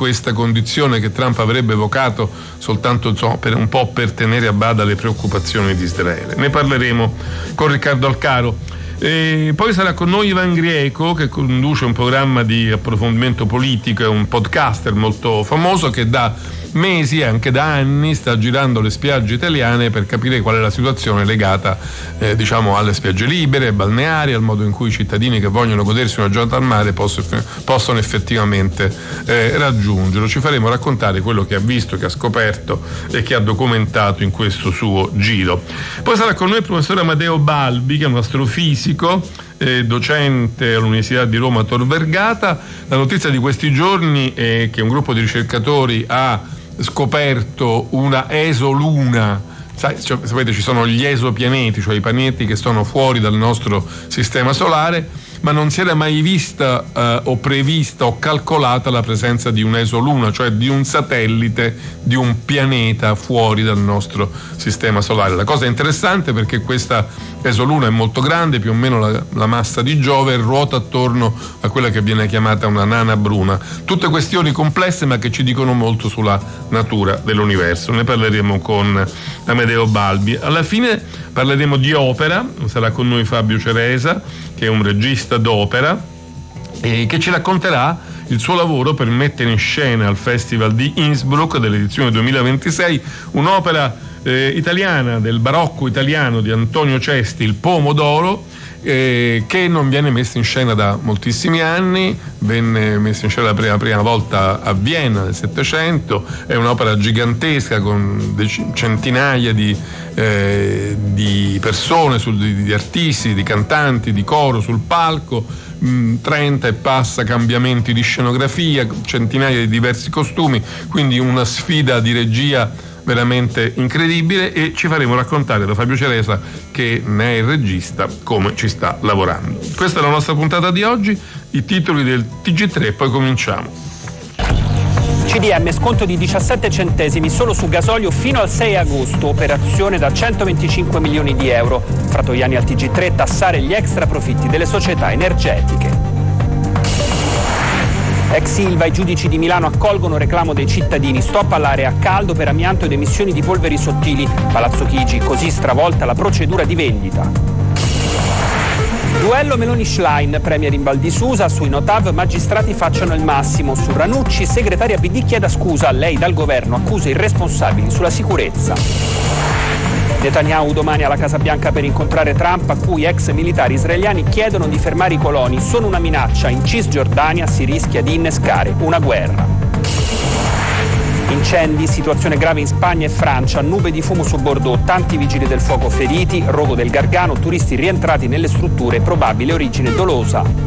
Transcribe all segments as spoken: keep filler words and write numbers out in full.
questa condizione che Trump avrebbe evocato soltanto insomma, per un po' per tenere a bada le preoccupazioni di Israele. Ne parleremo con Riccardo Alcaro. E poi sarà con noi Ivan Grieco, che conduce un programma di approfondimento politico, è un podcaster molto famoso che da mesi e anche da anni sta girando le spiagge italiane per capire qual è la situazione legata eh, diciamo alle spiagge libere, balneari, al modo in cui i cittadini che vogliono godersi una giornata al mare posso, possono effettivamente eh, raggiungerlo. Ci faremo raccontare quello che ha visto, che ha scoperto e che ha documentato in questo suo giro. Poi sarà con noi il professor Amadeo Balbi, che è un astrofisico, eh, docente all'Università di Roma Tor Vergata. La notizia di questi giorni è che un gruppo di ricercatori ha scoperto una esoluna. Sai, cioè, sapete, ci sono gli esopianeti, cioè i pianeti che sono fuori dal nostro sistema solare, ma non si era mai vista eh, o prevista o calcolata la presenza di un'esoluna, cioè di un satellite di un pianeta fuori dal nostro sistema solare. La cosa è interessante perché questa esoluna è molto grande, più o meno la, la massa di Giove, e ruota attorno a quella che viene chiamata una nana bruna. Tutte questioni complesse ma che ci dicono molto sulla natura dell'universo. Ne parleremo con Amedeo Balbi. Alla fine parleremo di opera, sarà con noi Fabio Ceresa, che è un regista d'opera e che ci racconterà il suo lavoro per mettere in scena al Festival di Innsbruck dell'edizione duemilaventisei un'opera eh, italiana del barocco italiano di Antonio Cesti, Il Pomodoro, eh, che non viene messa in scena da moltissimi anni. Venne messa in scena la prima, prima volta a Vienna nel Settecento. È un'opera gigantesca con dec- centinaia di, eh, di persone, sul, di, di artisti, di cantanti, di coro sul palco, mh, trenta e passa cambiamenti di scenografia, centinaia di diversi costumi, quindi una sfida di regia veramente incredibile, e ci faremo raccontare da Fabio Ceresa, che ne è il regista, come ci sta lavorando. Questa è la nostra puntata di oggi, i titoli del T G tre, poi cominciamo. C D M, sconto di diciassette centesimi solo su gasolio fino al sei agosto, operazione da centoventicinque milioni di euro. Fra Toiani al T G tre, tassare gli extra profitti delle società energetiche. Ex Ilva, i giudici di Milano accolgono reclamo dei cittadini, stop all'area a caldo per amianto ed emissioni di polveri sottili. Palazzo Chigi, così stravolta la procedura di vendita. Duello Meloni-Schlein, premier in Val di Susa, sui Notav magistrati facciano il massimo. Su Ranucci, segretaria P D chieda scusa, lei dal governo accusa i responsabili sulla sicurezza. Netanyahu domani alla Casa Bianca per incontrare Trump, a cui ex militari israeliani chiedono di fermare i coloni. Sono una minaccia, in Cisgiordania si rischia di innescare una guerra. Incendi, situazione grave in Spagna e Francia, nube di fumo su Bordeaux, tanti vigili del fuoco feriti, rogo del Gargano, turisti rientrati nelle strutture, probabile origine dolosa.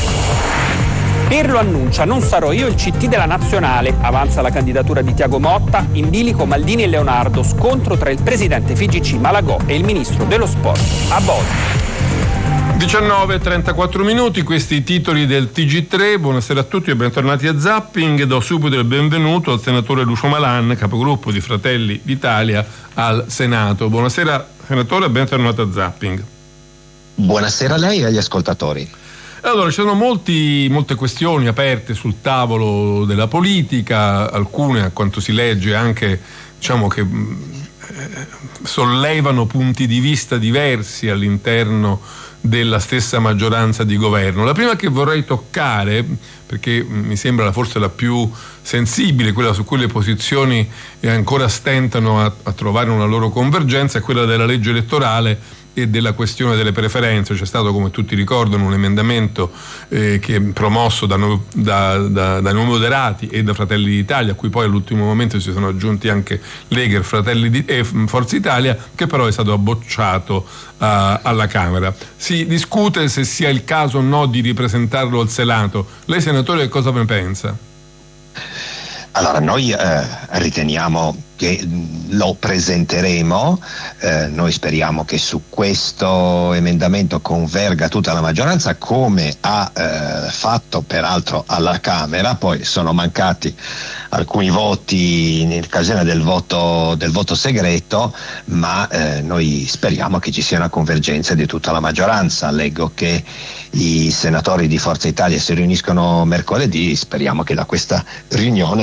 Pirlo annuncia, non sarò io il C T della nazionale, avanza la candidatura di Thiago Motta, in bilico Maldini e Leonardo, scontro tra il presidente F I G C Malagò e il ministro dello sport a Bosnia. diciannove e trentaquattro minuti, questi i titoli del T G tre. Buonasera a tutti e bentornati a Zapping. Do subito il benvenuto al senatore Lucio Malan, capogruppo di Fratelli d'Italia al Senato. Buonasera senatore e bentornato a Zapping. Buonasera a lei e agli ascoltatori. Allora, ci sono molti, molte questioni aperte sul tavolo della politica, alcune, a quanto si legge, anche diciamo che eh, sollevano punti di vista diversi all'interno della stessa maggioranza di governo. La prima che vorrei toccare, perché mi sembra forse la più sensibile, quella su cui le posizioni ancora stentano a, a trovare una loro convergenza, è quella della legge elettorale e della questione delle preferenze. C'è stato, come tutti ricordano, un emendamento eh, che è promosso da, no, da, da, da Noi Moderati e da Fratelli d'Italia, a cui poi all'ultimo momento si sono aggiunti anche Lega, Fratelli di, e Forza Italia, che però è stato abbocciato uh, alla Camera. Si discute se sia il caso o no di ripresentarlo al Senato. Lei, senatore, cosa ne pensa? Allora, noi eh, riteniamo che lo presenteremo, eh, noi speriamo che su questo emendamento converga tutta la maggioranza, come ha eh, fatto peraltro alla Camera. Poi sono mancati alcuni voti in occasione del voto, del voto segreto, ma eh, noi speriamo che ci sia una convergenza di tutta la maggioranza. Leggo che i senatori di Forza Italia si riuniscono mercoledì, speriamo che da questa riunione